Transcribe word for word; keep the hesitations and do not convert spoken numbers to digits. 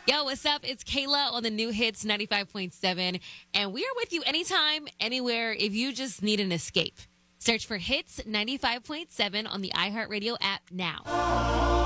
Yo, what's up? It's Kayla on the new hits ninety-five point seven. And we are with you anytime, anywhere, if you just need an escape. Search for Hits ninety-five point seven on the iHeartRadio app now.